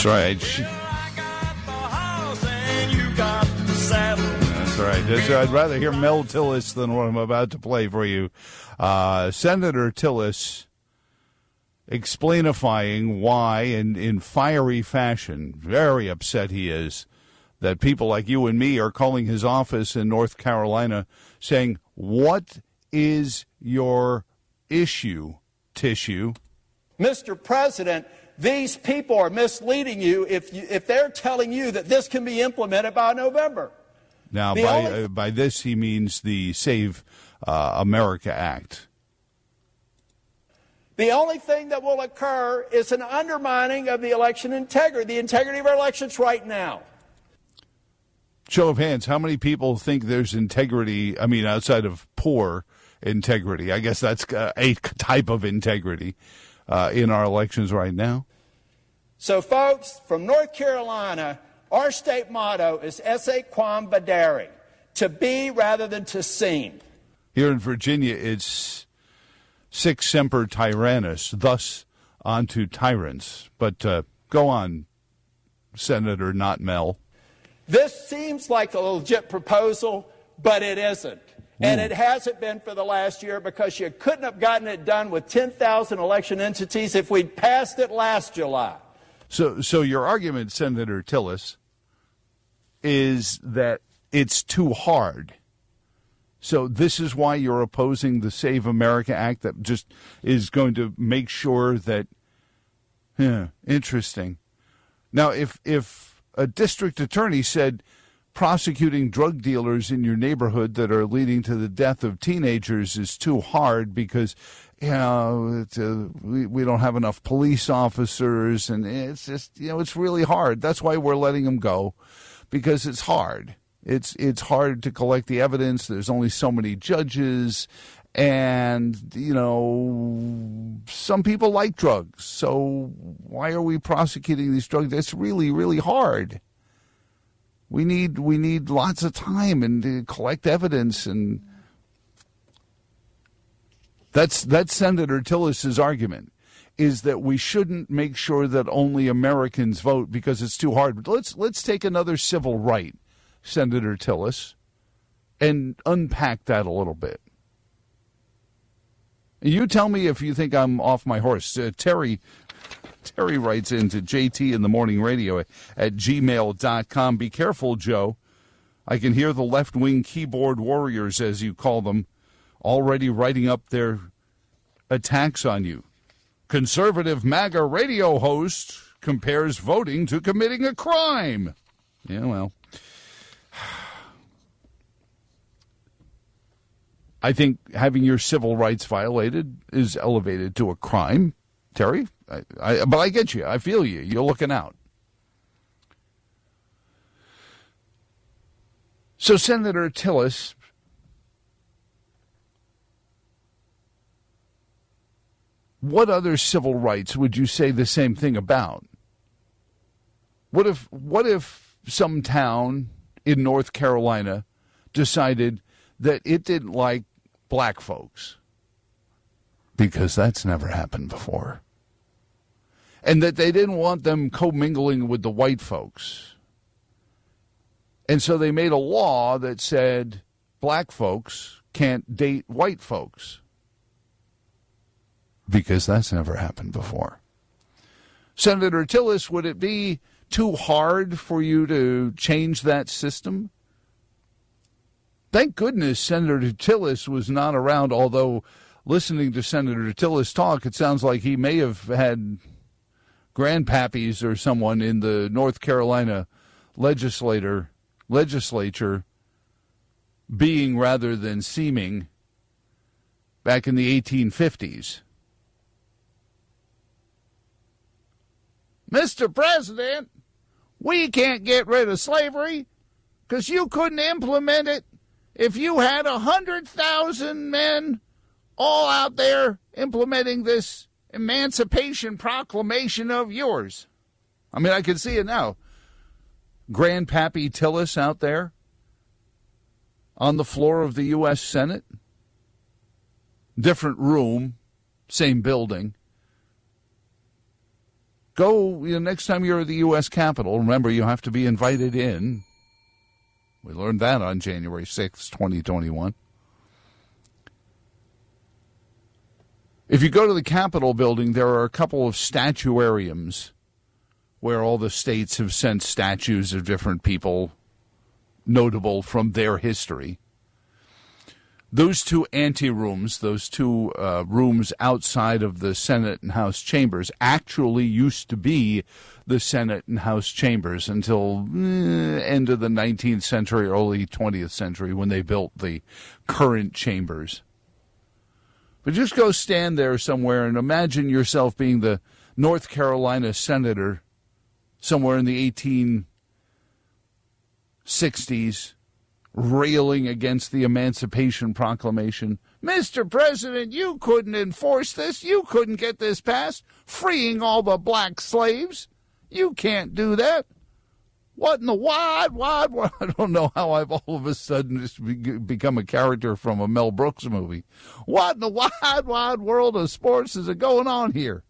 That's right. That's right. I'd rather hear Mel Tillis than what I'm about to play for you. Senator Tillis explainifying why, in fiery fashion, very upset he is that people like you and me are calling his office in North Carolina saying, what is your issue, Tissue? Mr. President, these people are misleading you if they're telling you that this can be implemented by November. Now, by this, he means the Save America Act. The only thing that will occur is an undermining of the election integrity, the integrity of our elections right now. Show of hands, how many people think there's integrity, outside of poor integrity? I guess that's a type of integrity in our elections right now. So, folks, from North Carolina, our state motto is esse quam vadere, to be rather than to seem. Here in Virginia, it's sic semper tyrannis, thus unto tyrants. But go on, Senator Not Mel. This seems like a legit proposal, but it isn't. And it hasn't been for the last year because you couldn't have gotten it done with 10,000 election entities if we'd passed it last July. So your argument, Senator Tillis, is that it's too hard. So this is why you're opposing the Save America Act that just is going to make sure that, interesting. Now, if a district attorney said prosecuting drug dealers in your neighborhood that are leading to the death of teenagers is too hard because, we don't have enough police officers and it's just, it's really hard. That's why we're letting them go, because it's hard. It's hard to collect the evidence. There's only so many judges. And, some people like drugs. So why are we prosecuting these drugs? It's really, really hard. We need lots of time and to collect evidence. And that's Senator Tillis's argument, is that we shouldn't make sure that only Americans vote because it's too hard. But let's take another civil right, Senator Tillis, and unpack that a little bit. You tell me if you think I'm off my horse. Terry writes into JT in the Morning Radio at gmail.com. Be careful, Joe. I can hear the left-wing keyboard warriors, as you call them, already writing up their attacks on you. Conservative MAGA radio host compares voting to committing a crime. Yeah, well, I think having your civil rights violated is elevated to a crime, Terry. But I get you. I feel you. You're looking out. So, Senator Tillis, what other civil rights would you say the same thing about? What if some town in North Carolina decided that it didn't like black folks? Because that's never happened before. And that they didn't want them commingling with the white folks. And so they made a law that said black folks can't date white folks. Because that's never happened before. Senator Tillis, would it be too hard for you to change that system? Thank goodness Senator Tillis was not around, although listening to Senator Tillis talk, it sounds like he may have had grandpappies or someone in the North Carolina legislature being rather than seeming back in the 1850s. Mr. President, we can't get rid of slavery because you couldn't implement it if you had 100,000 men all out there implementing this Emancipation Proclamation of yours. I mean, I can see it now. Grandpappy Tillis out there on the floor of the U.S. Senate. Different room, same building. Go, next time you're at the U.S. Capitol, remember you have to be invited in. We learned that on January 6th, 2021. If you go to the Capitol building, there are a couple of statuariums where all the states have sent statues of different people notable from their history. Those two anterooms, those two rooms outside of the Senate and House chambers, actually used to be the Senate and House chambers until end of the 19th century, early 20th century, when they built the current chambers. But just go stand there somewhere and imagine yourself being the North Carolina senator somewhere in the 1860s, railing against the Emancipation Proclamation. Mr. President, you couldn't enforce this. You couldn't get this passed, freeing all the black slaves. You can't do that. What in the wide world? I don't know how I've all of a sudden just become a character from a Mel Brooks movie. What in the wide world of sports is going on here?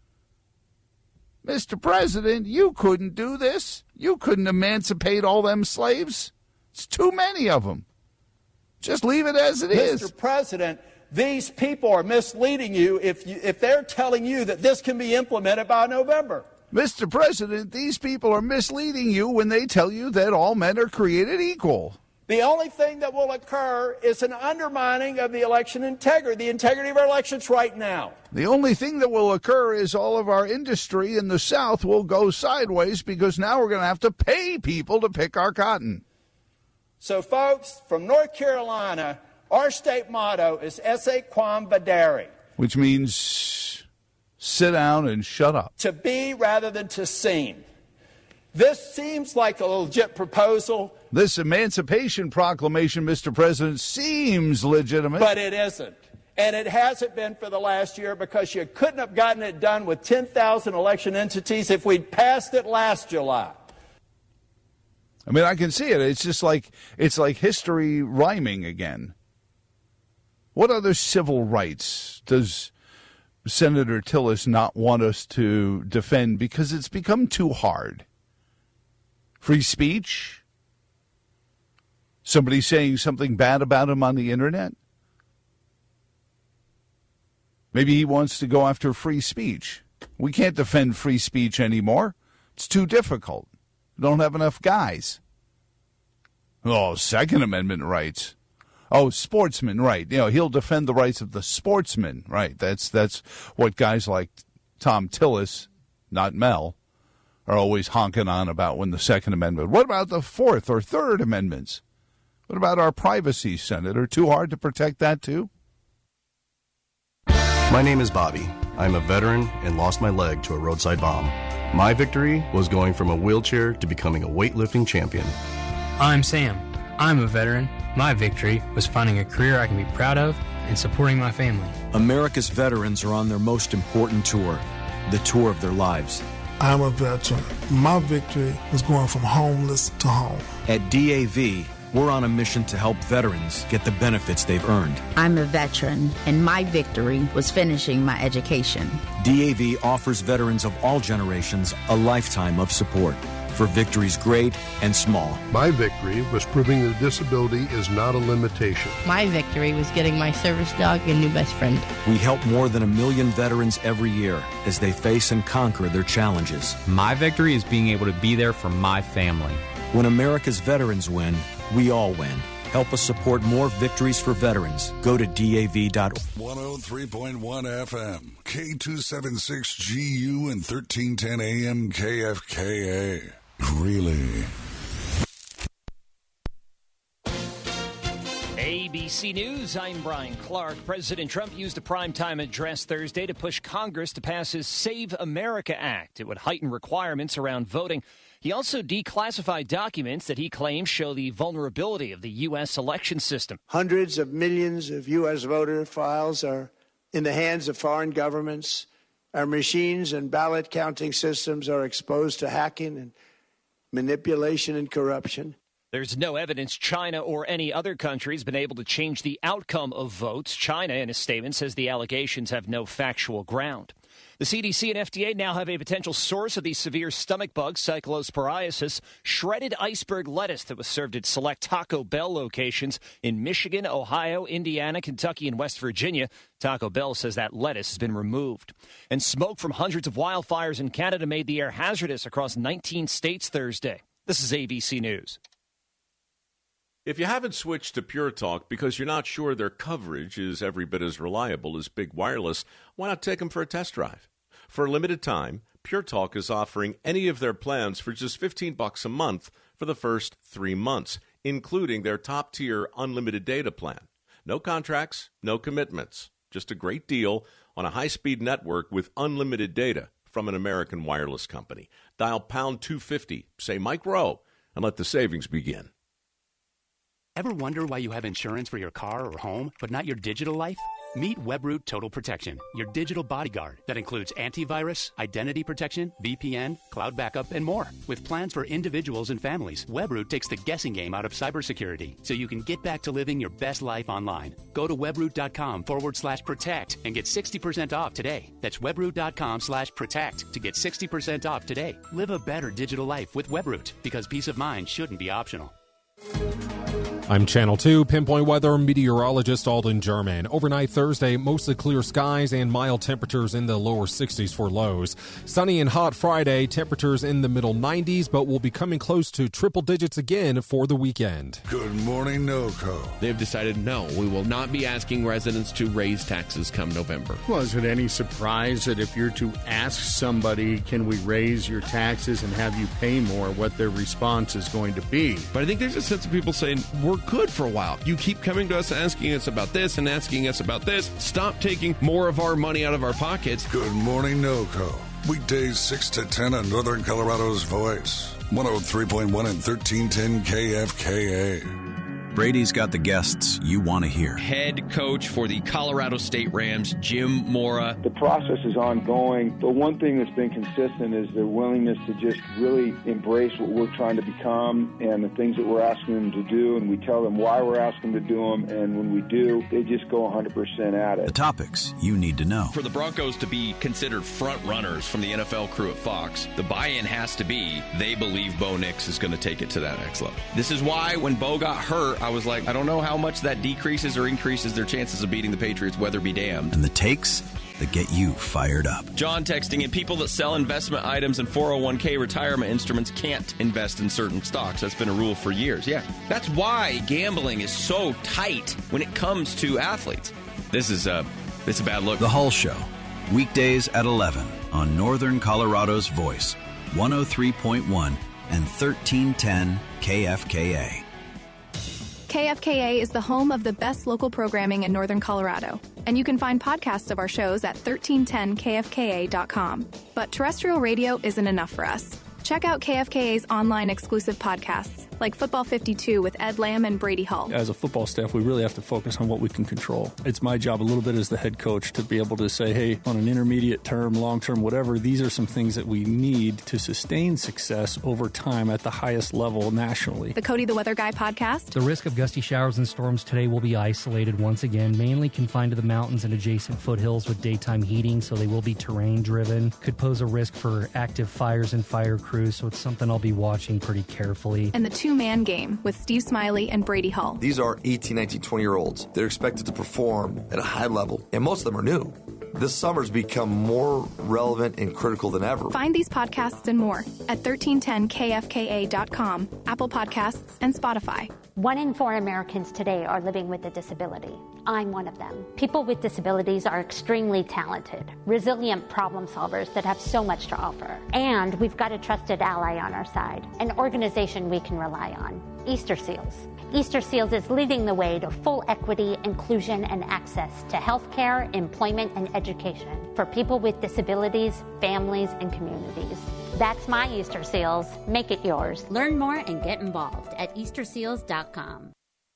Mr. President, you couldn't do this. You couldn't emancipate all them slaves. It's too many of them. Just leave it as it is. Mr. President, these people are misleading you if they're telling you that this can be implemented by November. Mr. President, these people are misleading you when they tell you that all men are created equal. The only thing that will occur is an undermining of the election integrity, the integrity of our elections right now. The only thing that will occur is all of our industry in the South will go sideways because now we're going to have to pay people to pick our cotton. So, folks, from North Carolina, our state motto is Esse quam vadere. Which means sit down and shut up. To be rather than to seem. This seems like a legit proposal. This Emancipation Proclamation, Mr. President, seems legitimate. But it isn't. And it hasn't been for the last year because you couldn't have gotten it done with 10,000 election entities if we'd passed it last July. I mean, I can see it. It's like history rhyming again. What other civil rights does Senator Tillis not want us to defend because it's become too hard? Free speech? Somebody saying something bad about him on the internet? Maybe he wants to go after free speech. We can't defend free speech anymore. It's too difficult. Don't have enough guys. Oh, Second Amendment rights. Oh, sportsmen, right. He'll defend the rights of the sportsmen, right. That's what guys like Tom Tillis, not Mel, are always honking on about when the Second Amendment. What about the Fourth or Third Amendments? What about our privacy, Senator? Too hard to protect that, too? My name is Bobby. I'm a veteran and lost my leg to a roadside bomb. My victory was going from a wheelchair to becoming a weightlifting champion. I'm Sam. I'm a veteran. My victory was finding a career I can be proud of and supporting my family. America's veterans are on their most important tour, the tour of their lives. I'm a veteran. My victory was going from homeless to home. At DAV, we're on a mission to help veterans get the benefits they've earned. I'm a veteran, and my victory was finishing my education. DAV offers veterans of all generations a lifetime of support for victories great and small. My victory was proving that disability is not a limitation. My victory was getting my service dog a new best friend. We help more than 1 million veterans every year as they face and conquer their challenges. My victory is being able to be there for my family. When America's veterans win, we all win. Help us support more victories for veterans. Go to DAV.org. 103.1 FM, K276GU and 1310 AM KFKA. Really? ABC News, I'm Brian Clark. President Trump used a primetime address Thursday to push Congress to pass his Save America Act. It would heighten requirements around voting. He also declassified documents that he claims show the vulnerability of the U.S. election system. Hundreds of millions of U.S. voter files are in the hands of foreign governments. Our machines and ballot counting systems are exposed to hacking and manipulation and corruption. There's no evidence China or any other country has been able to change the outcome of votes. China, in a statement, says the allegations have no factual ground. The CDC and FDA now have a potential source of the severe stomach bug, cyclosporiasis, shredded iceberg lettuce that was served at select Taco Bell locations in Michigan, Ohio, Indiana, Kentucky, and West Virginia. Taco Bell says that lettuce has been removed. And smoke from hundreds of wildfires in Canada made the air hazardous across 19 states Thursday. This is ABC News. If you haven't switched to Pure Talk because you're not sure their coverage is every bit as reliable as Big Wireless, why not take them for a test drive? For a limited time, Pure Talk is offering any of their plans for just $15 a month for the first 3 months, including their top-tier unlimited data plan. No contracts, no commitments, just a great deal on a high-speed network with unlimited data from an American wireless company. Dial pound 250, say Mike Rowe, and let the savings begin. Ever wonder why you have insurance for your car or home, but not your digital life? Meet Webroot Total Protection, your digital bodyguard that includes antivirus, identity protection, VPN, cloud backup, and more. With plans for individuals and families, Webroot takes the guessing game out of cybersecurity so you can get back to living your best life online. Go to webroot.com/protect and get 60% off today. That's webroot.com/protect to get 60% off today. Live a better digital life with Webroot, because peace of mind shouldn't be optional. I'm Channel 2 Pinpoint Weather meteorologist Alden German. Overnight Thursday, mostly clear skies and mild temperatures in the lower 60s for lows. Sunny and hot Friday, temperatures in the middle 90s, but will be coming close to triple digits again for the weekend. Good morning, NOCO. They've decided no, we will not be asking residents to raise taxes come November. Well, is it any surprise that if you're to ask somebody, can we raise your taxes and have you pay more, what their response is going to be? But I think there's a sense of people saying, we're good for a while. You keep coming to us asking us about this and asking us about this. Stop taking more of our money out of our pockets. Good morning, NOCO. Weekdays 6 to 10 on Northern Colorado's Voice. 103.1 and 1310 KFKA. Brady's got the guests you want to hear. Head coach for the Colorado State Rams, Jim Mora. The process is ongoing, but one thing that's been consistent is their willingness to just really embrace what we're trying to become and the things that we're asking them to do, and we tell them why we're asking them to do them, and when we do, they just go 100% at it. The topics you need to know. For the Broncos to be considered front runners from the NFL crew at Fox, the buy-in has to be they believe Bo Nix is going to take it to that next level. This is why when Bo got hurt, I was like, I don't know how much that decreases or increases their chances of beating the Patriots, weather be damned. And the takes that get you fired up. John texting in, people that sell investment items and 401k retirement instruments can't invest in certain stocks. That's been a rule for years. Yeah, that's why gambling is so tight when it comes to athletes. It's a bad look. The Hull Show, weekdays at 11 on Northern Colorado's Voice, 103.1 and 1310 KFKA. KFKA is the home of the best local programming in Northern Colorado, and you can find podcasts of our shows at 1310kfka.com. But terrestrial radio isn't enough for us. Check out KFKA's online exclusive podcasts, like Football 52 with Ed Lamb and Brady Hall. As a football staff, we really have to focus on what we can control. It's my job a little bit as the head coach to be able to say, hey, on an intermediate term, long term, whatever, these are some things that we need to sustain success over time at the highest level nationally. The Cody the Weather Guy podcast. The risk of gusty showers and storms today will be isolated once again, mainly confined to the mountains and adjacent foothills with daytime heating, so they will be terrain driven. Could pose a risk for active fires and fire crews, so it's something I'll be watching pretty carefully. And the two-man game with Steve Smiley and Brady Hall. These are 18, 19, 20-year-olds. They're expected to perform at a high level, and most of them are new. This summer's become more relevant and critical than ever. Find these podcasts and more at 1310kfka.com, Apple Podcasts, and Spotify. 1 in 4 Americans today are living with a disability. I'm one of them. People with disabilities are extremely talented, resilient problem solvers that have so much to offer. And we've got a trusted ally on our side, an organization we can rely on, Easter Seals. Easter Seals is leading the way to full equity, inclusion, and access to healthcare, employment, and education for people with disabilities, families, and communities. That's my Easter Seals. Make it yours. Learn more and get involved at easterseals.com.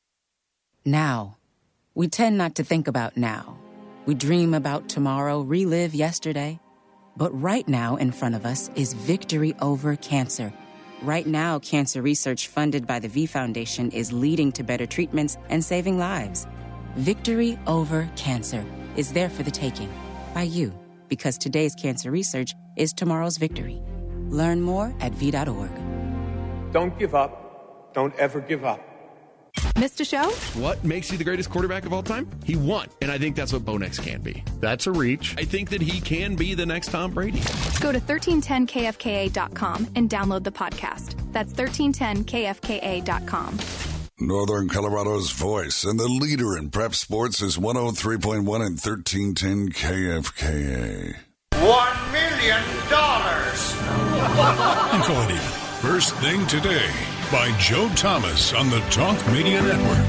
Now. We tend not to think about now. We dream about tomorrow, relive yesterday. But right now in front of us is victory over cancer. Right now, cancer research funded by the V Foundation is leading to better treatments and saving lives. Victory over cancer is there for the taking by you. because today's cancer research is tomorrow's victory. Learn more at V.org. Don't give up. Don't ever give up. Missed a show? What makes you the greatest quarterback of all time? He won. And I think that's what Bo Nix can be. That's a reach. I think that he can be the next Tom Brady. Go to 1310kfka.com and download the podcast. That's 1310kfka.com. Northern Colorado's voice and the leader in prep sports is 103.1 and 1310 KFKA. $1 million. First Thing Today by Joe Thomas on the Talk Media Network.